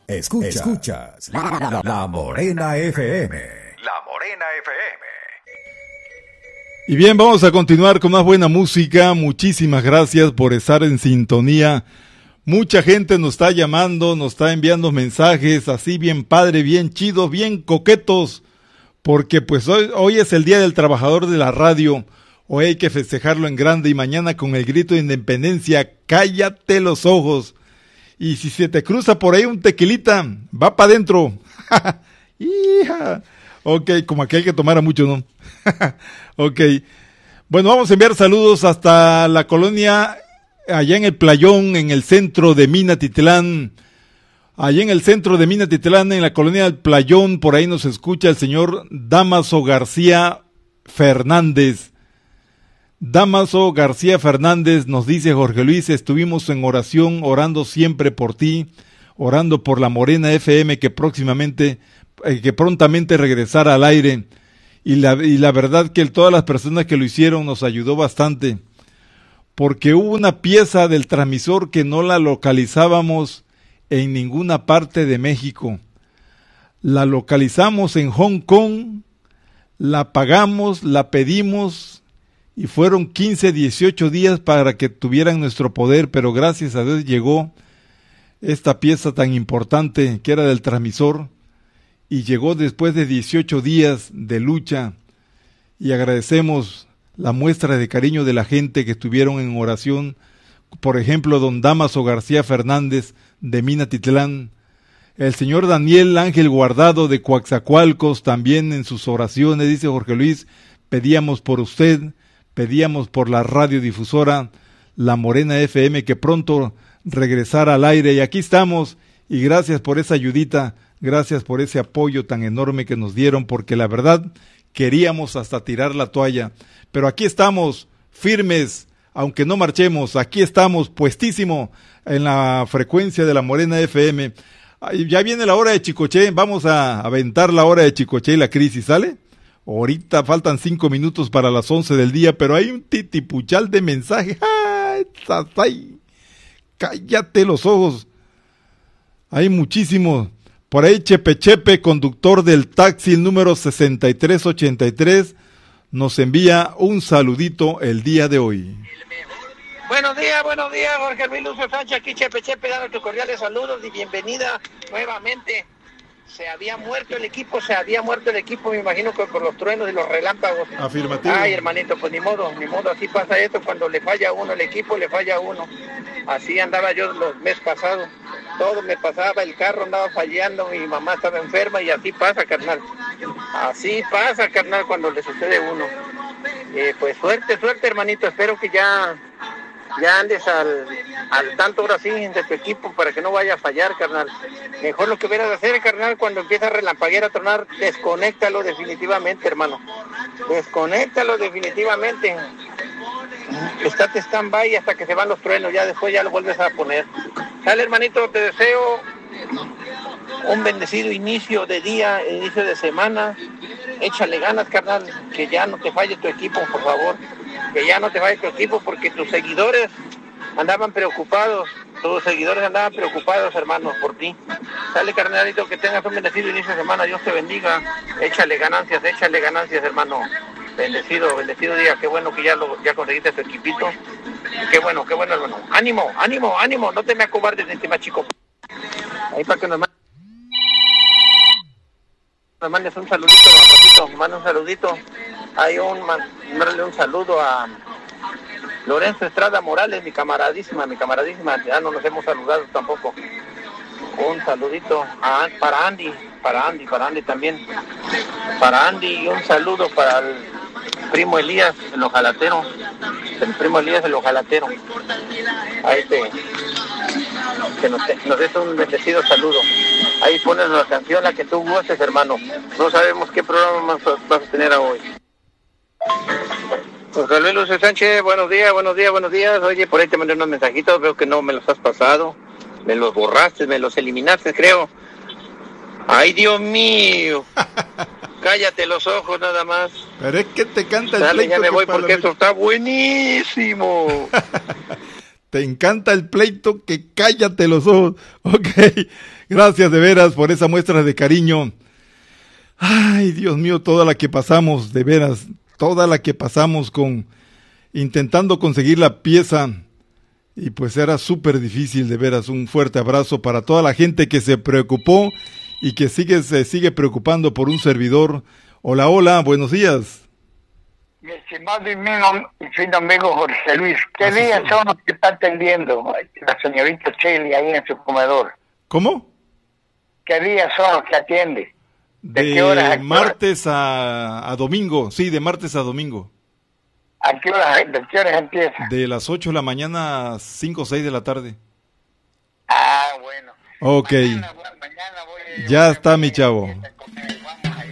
Escuchas La Morena FM. La Morena FM. Y bien, vamos a continuar con más buena música. Muchísimas gracias por estar en sintonía. Mucha gente nos está llamando, nos está enviando mensajes así bien padre, bien chidos, bien coquetos, porque pues hoy es el Día del Trabajador de la Radio. Hoy hay que festejarlo en grande y mañana con el grito de independencia, cállate los ojos. Y si se te cruza por ahí un tequilita, va para adentro. ¡Hija! Ok, como aquel que tomara mucho, ¿no? Ok. Bueno, vamos a enviar saludos hasta la colonia, allá en el Playón, en el centro de Minatitlán. Allá en el centro de Minatitlán, en la colonia del Playón, por ahí nos escucha el señor Damaso García Fernández. Damaso García Fernández nos dice: Jorge Luis, estuvimos en oración, orando siempre por ti, orando por la Morena FM que prontamente regresara al aire, y la verdad que todas las personas que lo hicieron nos ayudó bastante, porque hubo una pieza del transmisor que no la localizábamos en ninguna parte de México. La localizamos en Hong Kong, la pagamos, la pedimos, y fueron 15, 18 días para que tuvieran nuestro poder, pero gracias a Dios llegó esta pieza tan importante que era del transmisor, y llegó después de 18 días de lucha, y agradecemos la muestra de cariño de la gente que estuvieron en oración. Por ejemplo, don Damaso García Fernández de Minatitlán, el señor Daniel Ángel Guardado de Coaxacualcos, también en sus oraciones, dice: Jorge Luis, pedíamos por usted, pedíamos por la radiodifusora La Morena FM que pronto regresara al aire, y aquí estamos, y gracias por esa ayudita, gracias por ese apoyo tan enorme que nos dieron, porque la verdad queríamos hasta tirar la toalla, pero aquí estamos firmes, aunque no marchemos, aquí estamos puestísimo en la frecuencia de La Morena FM. Ya viene la hora de Chicoché, vamos a aventar la hora de Chicoché y la crisis, ¿sale? Ahorita faltan 5 minutos para las 11 del día, pero hay un titipuchal de mensaje. ¡Ay! Cállate los ojos. Hay muchísimos. Por ahí Chepe, conductor del taxi número 6383, nos envía un saludito el día de hoy. Buenos días, Jorge Luis Lucio Sánchez, aquí Chepe, dando tus cordiales saludos y bienvenida nuevamente. Se había muerto el equipo, me imagino que con los truenos y los relámpagos. Afirmativo. Ay, hermanito, pues ni modo, así pasa esto, cuando le falla a uno, el equipo le falla a uno. Así andaba yo los meses pasados, todo me pasaba, el carro andaba fallando, mi mamá estaba enferma, y así pasa, carnal. Así pasa, carnal, cuando le sucede a uno. Pues suerte, hermanito, espero que ya andes al tanto ahora sí de tu equipo para que no vaya a fallar, carnal. Mejor lo que hubieras de hacer, carnal, cuando empieza a relampaguear, a tronar, desconéctalo definitivamente, hermano. Desconéctalo definitivamente. Estate stand-by hasta que se van los truenos, ya después ya lo vuelves a poner. Sale, hermanito, te deseo un bendecido inicio de día, inicio de semana. Échale ganas, carnal, que ya no te falle tu equipo, por favor. Que ya no te falle tu equipo, porque tus seguidores andaban preocupados, hermano, por ti. Sale, carnalito, que tengas un bendecido inicio de semana, Dios te bendiga. Échale ganancias, hermano. Bendecido día, qué bueno que ya conseguiste tu equipito. Qué bueno, hermano. Ánimo, no te me acobardes de este más chico. Ahí para que nos mandes un saludito, ratito, manda un saludito. Mándale un saludo a Lorenzo Estrada Morales, mi camaradísima, ya no nos hemos saludado tampoco. Un saludito para Andy también, para Andy, y un saludo para el primo Elías, el ojalatero. Ahí que nos des un bendecido saludo. Ahí pones la canción, la que tú gustes, hermano. No sabemos qué programa vas a tener hoy. José Luis Lucio Sánchez, buenos días. Oye, por ahí te mandé unos mensajitos, veo que no me los has pasado. Me los borraste, me los eliminaste, creo. ¡Ay, Dios mío! Cállate los ojos nada más. Pero es que te canta el Dale, pleito. ya me voy porque esto está buenísimo. Te encanta el pleito, que cállate los ojos. Ok, gracias de veras por esa muestra de cariño. Ay, Dios mío, toda la que pasamos, de veras, toda la que pasamos intentando conseguir la pieza. Y pues era súper difícil, de veras. Un fuerte abrazo para toda la gente que se preocupó y que se sigue preocupando por un servidor. Hola, hola, buenos días. Mi estimado y fino amigo Jorge Luis, ¿qué días son los que está atendiendo la señorita Chile ahí en su comedor? ¿Cómo? ¿Qué días son los que atiende? ¿De qué horas? Martes a domingo, sí, de martes a domingo. ¿De qué horas empieza? De las 8 de la mañana a 5 o 6 de la tarde. Ah, bueno. Ok. Mañana voy ya está, mi chavo.